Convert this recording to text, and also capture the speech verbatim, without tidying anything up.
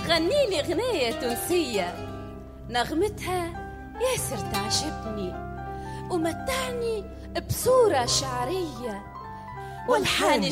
غني لي غنية تونسية نغمتها ياسر تعجبني ومتعني بصورة شعرية، والحان